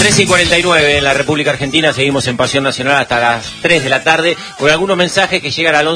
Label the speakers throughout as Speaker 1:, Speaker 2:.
Speaker 1: 3:49 en la República Argentina, seguimos en Pasión Nacional hasta las 3 de la tarde, con algunos mensajes que llegan al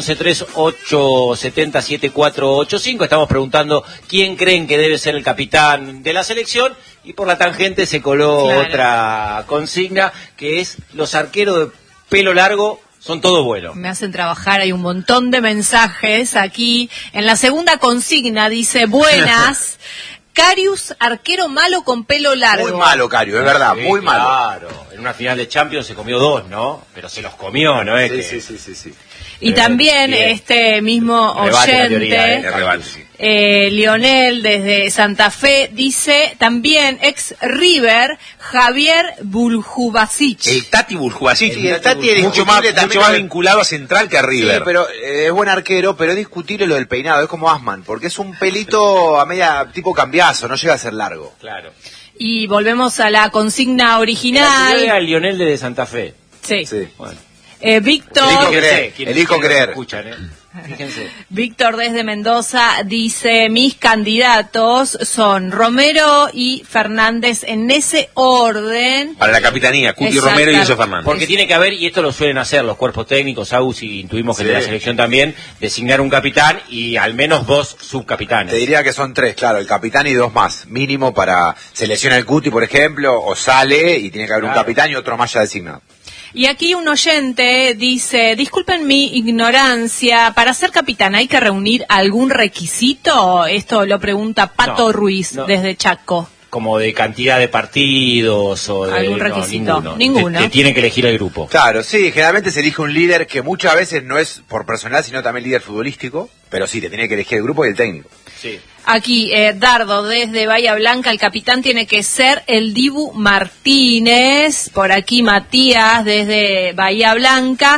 Speaker 1: 1138707485. Estamos preguntando quién creen que debe ser el capitán de la selección, y por la tangente se coló otra consigna, que es: los arqueros de pelo largo son todo buenos.
Speaker 2: Me hacen trabajar, hay un montón de mensajes aquí. En la segunda consigna dice: buenas. Karius, arquero malo con pelo largo.
Speaker 3: Muy malo, Karius, es verdad,
Speaker 1: Sí,
Speaker 3: muy malo.
Speaker 1: Claro, en una final de Champions se comió 2, ¿no? Pero se los comió, ¿no?
Speaker 3: Sí.
Speaker 2: Y también
Speaker 1: bien.
Speaker 2: este mismo
Speaker 1: Rebate la
Speaker 2: oyente,
Speaker 1: teoría,
Speaker 2: Lionel desde Santa Fe, dice también ex River, Javier Buljubasic.
Speaker 3: El Tati Buljubasic,
Speaker 1: El Tati es
Speaker 3: mucho más vinculado a Central que a River. Sí, pero es buen arquero, pero es discutible lo del peinado, es como Asman, porque es un pelito a media tipo cambiazo, no llega a ser largo.
Speaker 1: Claro.
Speaker 2: Y volvemos a la consigna original.
Speaker 1: Era Lionel desde Santa Fe.
Speaker 2: Sí.
Speaker 1: Bueno.
Speaker 2: Víctor.
Speaker 3: Elijo creer.
Speaker 1: Escuchan, Fíjense.
Speaker 2: Víctor desde Mendoza dice: mis candidatos son Romero y Fernández, en ese orden.
Speaker 3: Para la capitanía, Cuti Romero y Enzo Fernández.
Speaker 1: Porque tiene que haber, y esto lo suelen hacer los cuerpos técnicos, AUS, y intuimos que de la selección también, designar un capitán y al menos 2 subcapitanes.
Speaker 3: Te diría que son 3, claro, el capitán y 2 más, mínimo, para seleccionar el Cuti, por ejemplo, o sale y tiene que haber un capitán y otro más ya designado.
Speaker 2: Y aquí un oyente dice: disculpen mi ignorancia, ¿para ser capitán hay que reunir algún requisito? Esto lo pregunta Pato Ruiz desde Chaco.
Speaker 1: Como de cantidad de partidos o de
Speaker 2: algún requisito. Ninguno.
Speaker 1: Te tiene que elegir el grupo.
Speaker 3: Claro, sí, generalmente se elige un líder que muchas veces no es por personal, sino también líder futbolístico, pero sí, te tiene que elegir el grupo y el técnico.
Speaker 1: Sí.
Speaker 2: Aquí, Dardo, desde Bahía Blanca, el capitán tiene que ser el Dibu Martínez. Por aquí, Matías, desde Bahía Blanca.